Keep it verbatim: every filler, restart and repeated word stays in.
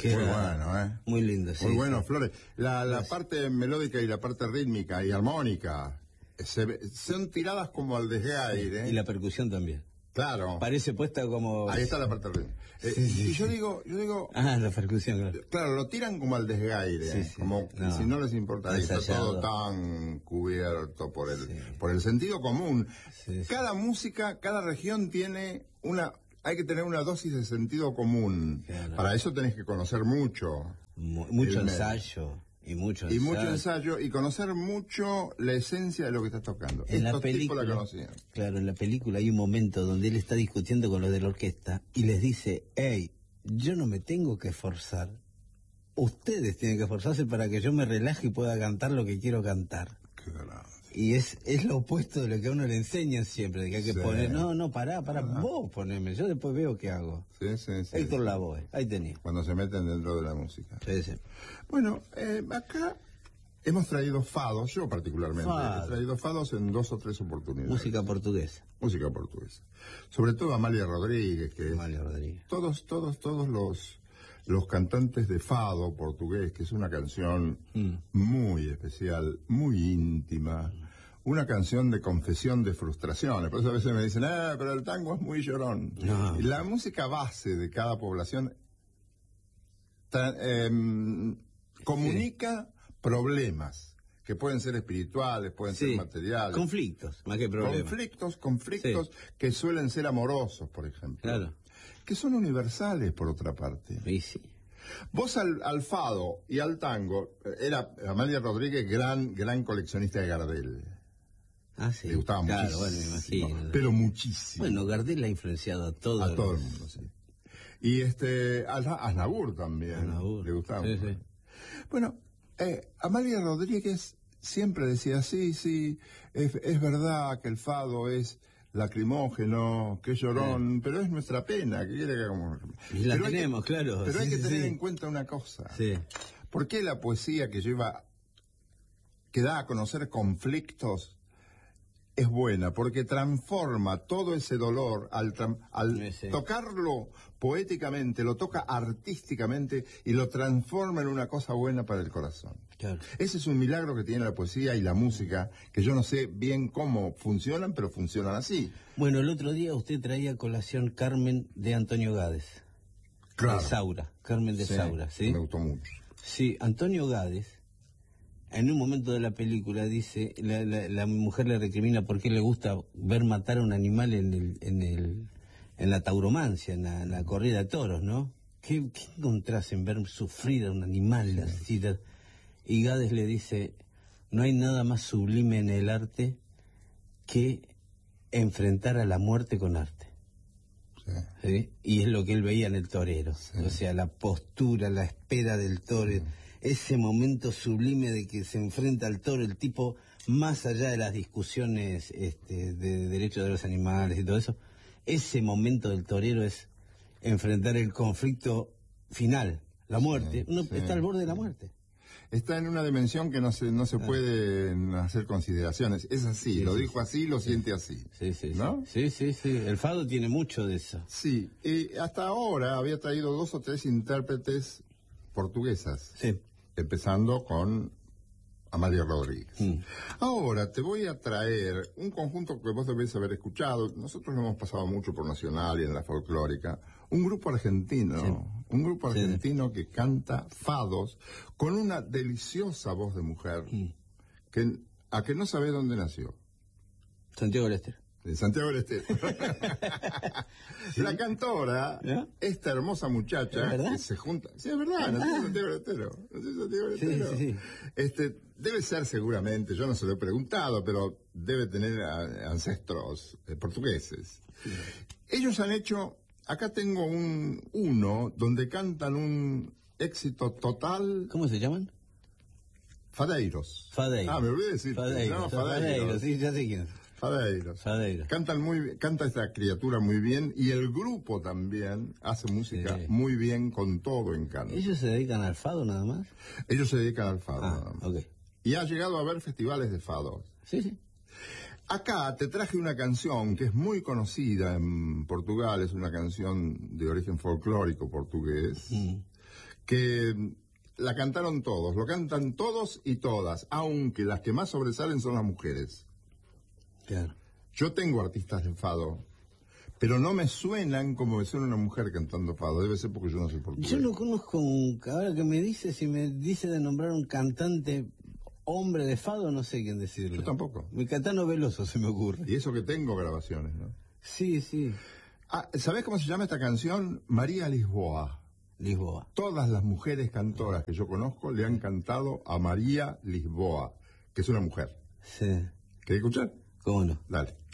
Qué muy bueno, ¿eh? Muy lindo, sí. Muy bueno, sí. Flores. La, la parte melódica y la parte rítmica y armónica se, son tiradas como al desgaire. Y la percusión también. Claro. Parece puesta como... Ahí está la parte rítmica. Eh, Sí, sí, y yo sí. digo, yo digo... Ah, la percusión, claro. Claro, lo tiran como al desgaire, Sí, sí. como No. si no les importa, está Ensayado. todo tan cubierto por el, Sí. por el sentido común. Sí, sí. Cada música, cada región tiene una, hay que tener una dosis de sentido común. Claro. Para eso tenés que conocer mucho. Mu- mucho El ensayo. Y mucho Y ensayo. mucho ensayo y conocer mucho la esencia de lo que estás tocando. En la Estos tipos película, la conocían. claro, en la película hay un momento donde él está discutiendo con los de la orquesta y les dice, hey, yo no me tengo que esforzar. Ustedes tienen que esforzarse para que yo me relaje y pueda cantar lo que quiero cantar. Qué grande. Y es, es lo opuesto de lo que a uno le enseñan siempre, de que hay que Sí. poner, no, no, pará, pará, Ah. vos poneme, yo después veo qué hago. Sí, sí, sí. Héctor Lavoe, ahí tenía. Cuando se meten dentro de la música. Sí, sí. Bueno, eh, acá hemos traído fados, yo particularmente, Fado. he traído fados en dos o tres oportunidades. Música portuguesa. Música portuguesa. Sobre todo Amalia Rodríguez, que Amalia Rodríguez. todos, todos, todos los, los cantantes de fado portugués, que es una canción Mm. muy especial, muy íntima, una canción de confesión de frustraciones. Por eso a veces me dicen, ah, pero el tango es muy llorón. No. Y la música base de cada población tra- em, comunica problemas que pueden ser espirituales, pueden Sí. ser materiales. Conflictos, más que problemas. Conflictos, conflictos que suelen ser amorosos, por ejemplo. Claro. Que son universales, por otra parte. Y sí. Vos al, al fado y al tango, eh, era Amalia Rodríguez gran, gran coleccionista de Gardel. Ah, sí. Le gustaba claro, muchísimo. bueno, me imagino. Pero muchísimo. Bueno, Gardel ha influenciado a todo. A todo el mundo, sí. Y este, a Aznavour también. Aznavour. Le gustaba Sí, mucho. sí. Bueno, eh, Amalia Rodríguez siempre decía, sí, sí, es, es verdad que el fado es lacrimógeno, que es llorón, Sí. pero es nuestra pena, que quiere que hagamos. Y la Pero hay que- tenemos, claro. Pero hay Sí, que sí, tener sí. en cuenta una cosa. Sí. ¿Por qué la poesía que lleva, que da a conocer conflictos, es buena? Porque transforma todo ese dolor al, tran- al Sí, sí. tocarlo poéticamente, lo toca artísticamente y lo transforma en una cosa buena para el corazón. Claro. Ese es un milagro que tiene la poesía y la música, que yo no sé bien cómo funcionan, pero funcionan así. Bueno, el otro día usted traía a colación Carmen de Antonio Gades. De Saura. Carmen de Sí, Saura, ¿sí? me gustó mucho. Sí, Antonio Gades, en un momento de la película dice, la, la, la mujer le recrimina por qué le gusta ver matar a un animal en el, en el, en la tauromancia, en la, en la corrida de toros, ¿no? ¿Qué, qué encontrás en ver sufrir a un animal así? de- Y Gades le dice, no hay nada más sublime en el arte que enfrentar a la muerte con arte. Sí. ¿Sí? Y es lo que él veía en el torero, o sea, la postura, la espera del toro, ese momento sublime de que se enfrenta al toro, el tipo, más allá de las discusiones este, de derechos de los animales y todo eso, ese momento del torero es enfrentar el conflicto final, la muerte. Sí, Uno sí. está al borde de la muerte. Está en una dimensión que no se, no se Ah. pueden hacer consideraciones. Es así, Sí, lo sí, dijo así, lo siente así. Sí, sí, ¿No? sí, sí, sí, el fado tiene mucho de eso. Sí, y hasta ahora había traído dos o tres intérpretes portuguesas, Sí. empezando con Amalia Rodríguez. Mm. Ahora te voy a traer un conjunto que vos debés haber escuchado. Nosotros lo hemos pasado mucho por Nacional y en la folclórica. Un grupo argentino, Sí. un grupo Sí. argentino que canta fados con una deliciosa voz de mujer Mm. que a que no sabe dónde nació. Santiago del Estero. En Santiago del Estero. La cantora, ¿Ya? esta hermosa muchacha, ¿Es verdad? que se junta. Sí, es verdad, nació en Santiago del Estero. Nació en Santiago del Sí, Estero. sí, sí. Este, debe ser seguramente, yo no se lo he preguntado, pero debe tener a- ancestros eh, portugueses. Ellos han hecho, acá tengo un uno donde cantan un éxito total, ¿Cómo se llaman? Fadeiros. Fadeiros. Ah, me olvidé decir. Fadeiros, Fadeiros, sí, ya sé quién es. Fadeiros. Fadeiros. Cantan muy, canta esta criatura muy bien y el grupo también hace música Sí. muy bien con todo encanto. ¿Ellos se dedican al fado nada más? Ellos se dedican al fado. Ah, nada más. ok. Y ha llegado a haber festivales de fados. Sí, sí. Acá te traje una canción que es muy conocida en Portugal, es una canción de origen folclórico portugués, Mm. que la cantaron todos, lo cantan todos y todas, aunque las que más sobresalen son las mujeres. Claro. Yo tengo artistas de fado, pero no me suenan como me suena una mujer cantando fado. Debe ser porque yo no sé por qué. Yo no conozco, un, ahora que me dice, si me dice de nombrar un cantante hombre de fado, no sé quién decirle. Yo tampoco. Mi Caetano Veloso se me ocurre. Y eso que tengo grabaciones, ¿no? Sí, sí. Ah, ¿sabés cómo se llama esta canción? María Lisboa. Lisboa. Todas las mujeres cantoras que yo conozco le han cantado a María Lisboa, que es una mujer. Sí. ¿Querés escuchar? ¿Cómo no? Dale.